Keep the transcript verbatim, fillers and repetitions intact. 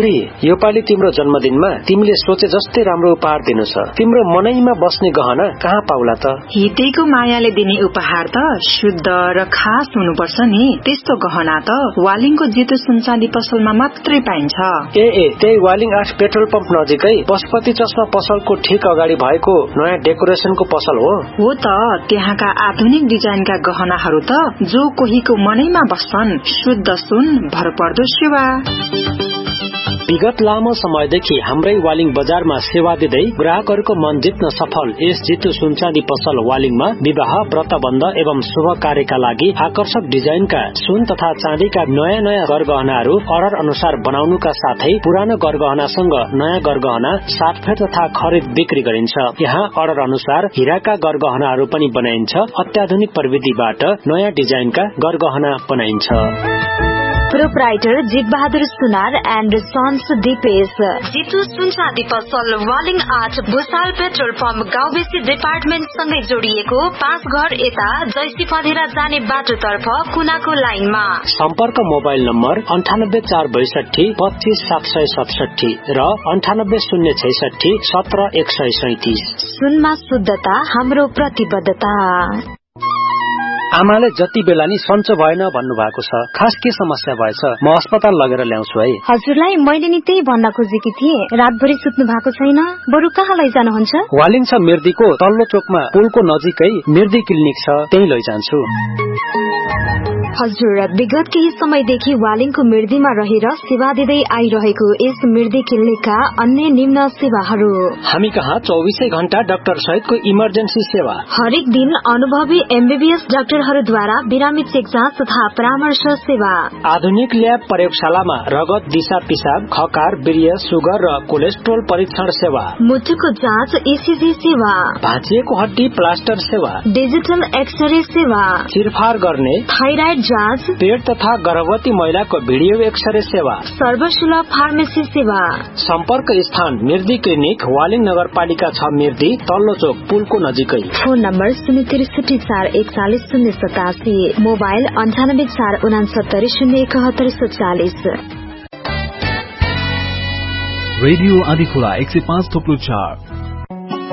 बुढी, यो पालि तिम्रो जन्मदिनमा तिमीले सोचे जस्तै राम्रो उपहार दिनु छ। तिम्रो मनैमा बस्ने गहना कहाँ पाउला त? हितेको मायाले दिने उपहार त शुद्ध र खास हुनुपर्छ नि। त्यस्तो गहना त वालिङको जितु सुनचाँदी पसलमा मात्रै पाइन्छ। ए ए त्यही वालिङ आठ पेट्रोल पम्प नजिकै पशुपति चस्मा पसलको ठिक अगाडि भएको नयाँ डेकोरेसनको पसल हो। हो त, त्यहाँका आधुनिक डिजाइनका गहनाहरू त जो कोहीको मनैमा बस्छन्। शुद्ध सुन, भरपर्दो सेवा। विगत लामो समयदेखि हाम्रै वालिङ बजारमा सेवा दिँदै ग्राहकहरूको मन जित्न सफल यस जितु सुनचाँदी पसल वालिङमा विवाह, व्रतबन्ध एवं शुभ कार्यका लागि आकर्षक डिजाइनका सुन तथा चाँदीका नयाँ नयाँ गरगहनाहरू अर्डर अनुसार बनाउनुका साथै पुरानो गरगहनासँग नयाँ गरगहना साटफेर तथा खरिद बिक्री गरिन्छ। यहाँ अर्डर अनुसार हीराका गरगहनाहरू पनि बनाइन्छ। अत्याधुनिक प्रविधिबाट नयाँ डिजाइनका गरगहना बनाइन्छ। Proprietor Jeet Bahadur Sunar and sons Dipesh. Jitu सुनचाँदी पसल वालिङ आठ भुसाल पेट्रोल पम्प गाउँबेसी डिपार्टमेन्ट सँगै जोडिएको पाँच घर यता जैसी पँधेरा जाने बाटोतर्फ कुनाको लाइनमा। सम्पर्क मोबाइल नम्बर अन्ठानब्बे चार बैसठी पच्चीस सात सय सतसठी र अन्ठानब्बे शून्य छैसठी सत्र एक सय सैतिस। सुनमा शुद्धता हाम्रो प्रतिबद्धता। आमाले जति बेला नि सन्चो भएन भन्नु भएको छ। खास के समस्या भएछ? म अस्पताल लगेर ल्याउँछु है। हजुरलाई मैले नि त्यही भन्न खोजेकी थिएँ। रातभरि सुत्नु भएको छैन, बरु कहाँ लैजानुहुन्छ? वालिङ छ मिर्दीको तल्लो चोकमा पुलको नजिकै मिर्दी क्लिनिक छ, त्यही लैजान्छु। हजुर, विगत केही समयदेखि वालिङको मिर्दीमा रहेर सेवा दिँदै आइरहेको यस मिर्दी क्लिनिकका अन्य निम्न सेवाहरू। हामी कहाँ चौबीसै घण्टा डाक्टर सहितको इमर्जेन्सी सेवा। हरेक दिन अनुभवी एमबीबीएस डाक्टरहरूद्वारा बिरामी चेक जाँच तथा परामर्श सेवा। आधुनिक ल्याब प्रयोगशालामा रगत, दिशा पिसाब, खकार, वीर्य, सुगर र कोलेस्ट्रोल परीक्षण सेवा। मुटुको जाँच, ईसीजी सेवा। भाँचिएको हड्डी प्लास्टर सेवा। डिजिटल एक्सरे सेवा। चिरफार गर्ने थाइराइड जाँच, पेट तथा गर्भवती महिलाको भिडियो एक्सरे सेवा। सर्वसुलभ फार्मेसी सेवा। सम्पर्क स्थान मिर्दी क्लिनिक, वालिङ नगरपालिका छ मिर्दी, तल्लो चोक पुलको नजिकै। फोन नम्बर शून्य त्रिसठी चार एकचालिस शून्य सतासी। मोबाइल अन्ठानब्बे चार उनासत्तरी शून्य एकहत्तर सत्तालिस। रेडियो आदिखोला एक सय पाँच थोप्लो चार